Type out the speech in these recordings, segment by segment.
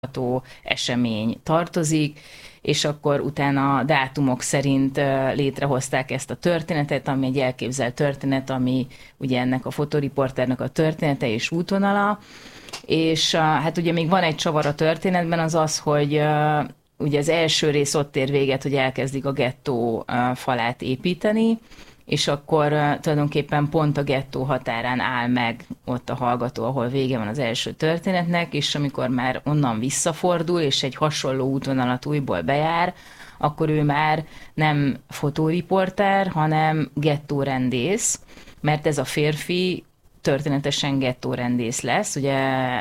esemény tartozik, és akkor utána a dátumok szerint létrehozták ezt a történetet, ami egy elképzelt történet, ami ugye ennek a fotoriporternek a története és útvonala, és hát ugye még van egy csavar a történetben, az az, hogy ugye az első rész ott ér véget, hogy elkezdik a gettó falát építeni, és akkor tulajdonképpen pont a gettó határán áll meg ott a hallgató, ahol vége van az első történetnek, és amikor már onnan visszafordul, és egy hasonló útvonalat újból bejár, akkor ő már nem fotóriporter, hanem gettórendész, mert ez a férfi történetesen gettórendész lesz. Ugye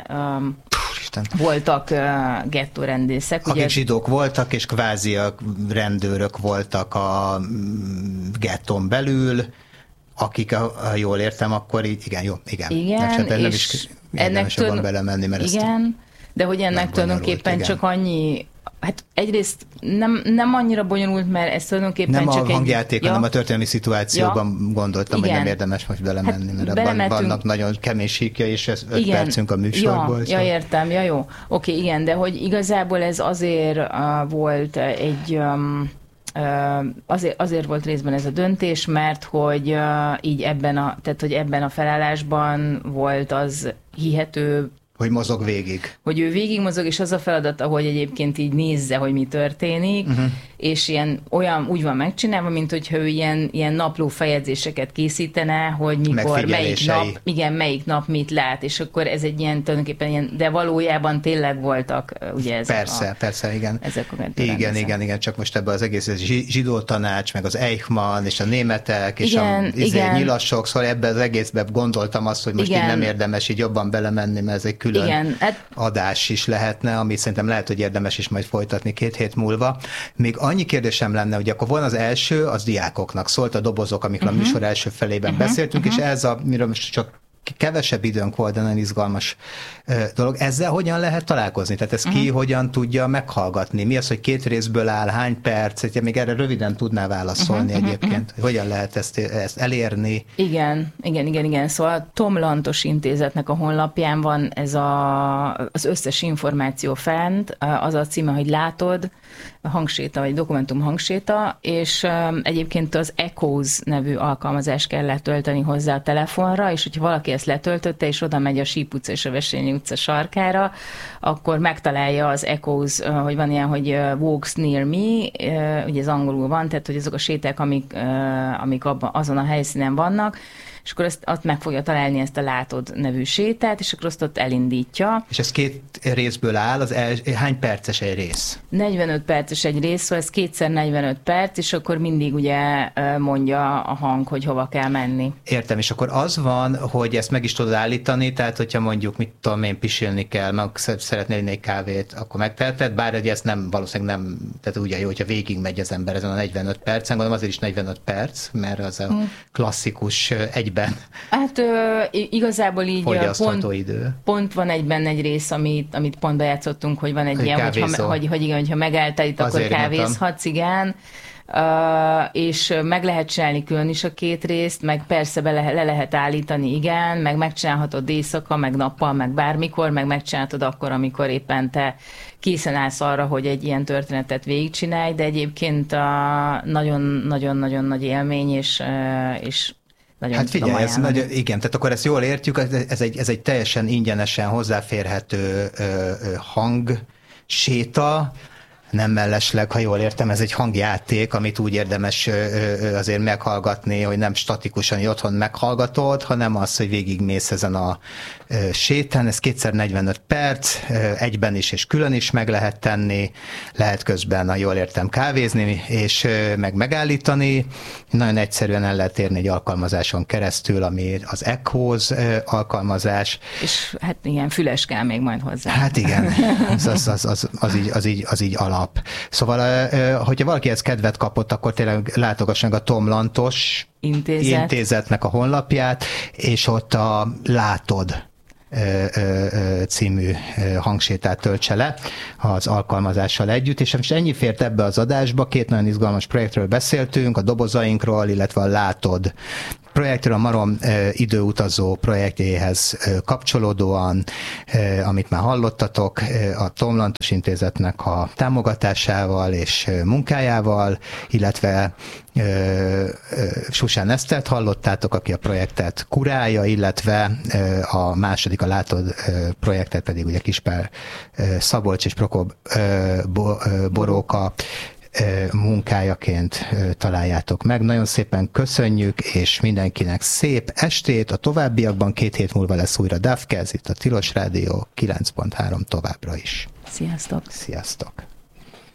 voltak gettórendészek. Akik zsidók voltak, és kvázi a rendőrök voltak a gettón belül, akik, ha jól értem, akkor így, igen, nem is érdemes abban belemenni, mert igen, de hogy ennek tulajdonképpen csak annyi, hát egyrészt nem annyira bonyolult, mert ez tulajdonképpen nem csak a hangjáték, hanem a történelmi szituációban gondoltam, igen, hogy nem érdemes most belemenni, mert abban vannak nagyon kemény síkja, és ez 5 percünk a műsorból. Ja, értem, jó. Oké, igen, de hogy igazából ez azért volt egy... Azért volt részben ez a döntés, mert hogy így ebben a felállásban volt az hihető, hogy mozog végig. Hogy ő végig mozog, és az a feladata, hogy egyébként így nézze, hogy mi történik, és úgy van megcsinálva, mint hogyha ő ilyen napló fejezéseket készítene, hogy mikor, melyik nap mit lát, és akkor ez egy ilyen tulajdonképpen ilyen, de valójában tényleg voltak ugye ezek Persze, igen. Ezek a igen, csak most ebben az egész zsidó tanács, meg az Eichmann, és a németek, és igen. A nyilasok, szóval ebben az egészben gondoltam azt, hogy most így nem érdemes így jobban belemenni, mert ez egy külön adás is lehetne, ami szerintem lehet, hogy érdemes is majd folytatni 2 hét múlva. Még annyi kérdésem lenne, hogy akkor van az első, az diákoknak szólt a dobozok, amikről a műsor első felében beszéltünk, és ez miről most csak kevesebb időnk volt, de nagyon izgalmas dolog. Ezzel hogyan lehet találkozni? Tehát ez ki hogyan tudja meghallgatni? Mi az, hogy 2 részből áll, hány perc? Még erre röviden tudnál válaszolni egyébként. Hogyan lehet ezt elérni? Igen. Szóval a Tom Lantos Intézetnek a honlapján van ez az összes információ fent, az a címe, hogy látod, hangséta, vagy dokumentum hangséta, és egyébként az Echoes nevű alkalmazást kell letölteni hozzá a telefonra, és hogyha valaki ezt letöltötte, és oda megy a Síp utca és a Veselényi utca sarkára, akkor megtalálja az Echoes, hogy van ilyen, hogy Walks Near Me, ugye ez angolul van, tehát hogy azok a séták, amik azon a helyszínen vannak, és akkor azt meg fogja találni, ezt a Látod nevű sétát, és akkor azt ott elindítja. És ez 2 részből áll, hány perces egy rész? 45 perces egy rész, szóval ez 2x45 perc, és akkor mindig ugye mondja a hang, hogy hova kell menni. Értem, és akkor az van, hogy ezt meg is tudod állítani, tehát hogyha mondjuk, mit tudom én, pisilni kell, meg szeretnél inni egy kávét, akkor megteheted, bár ugye ezt valószínűleg nem, tehát ugye jó, hogyha végig megy az ember ezen a 45 percen, gondolom azért is 45 perc, mert az a klasszikus egyben. Hát igazából így pont van egyben egy rész, amit pont bejátszottunk, hogy van egy ilyen, hogyha megálltál itt, akkor kávézhatsz, igen. És meg lehet csinálni külön is a 2 részt, meg persze le lehet állítani, igen, meg megcsinálhatod éjszaka, meg nappal, meg bármikor, meg megcsinálhatod akkor, amikor éppen te készen állsz arra, hogy egy ilyen történetet végigcsinálj, de egyébként nagyon-nagyon nagy élmény, és hát figyelj, igen, tehát akkor ezt jól értjük, ez egy teljesen ingyenesen hozzáférhető hangséta, nem mellesleg, ha jól értem, ez egy hangjáték, amit úgy érdemes azért meghallgatni, hogy nem statikusan otthon meghallgatod, hanem az, hogy végigmész ezen a sétán. Ez 2x45 perc, egyben is és külön is meg lehet tenni, lehet közben, ha jól értem, kávézni, és megállítani. Nagyon egyszerűen el lehet érni egy alkalmazáson keresztül, ami az Echoes alkalmazás. És hát igen, füles kell még majd hozzá. Hát igen, az így alap. Szóval, hogyha valaki ezt kedvet kapott, akkor tényleg látogassanak a Tom Lantos Intézetnek a honlapját, és ott a Látod című hangsétát töltse le az alkalmazással együtt, és most ennyi fért ebbe az adásba, 2 nagyon izgalmas projektről beszéltünk, a dobozainkról, illetve a Látod projektről, a MAROM időutazó projektjéhez kapcsolódóan, amit már hallottatok, a Tom Lantos Intézetnek a támogatásával és munkájával, illetve Susán Esztert hallottátok, aki a projektet kurálja, illetve a második, a Látod projektet pedig ugye Kispár Szabolcs és Prokop Boróka munkájaként találjátok meg. Nagyon szépen köszönjük, és mindenkinek szép estét. A továbbiakban 2 hét múlva lesz újra Dávkez, itt a Tilos Rádió 9.3 továbbra is. Sziasztok! Sziasztok!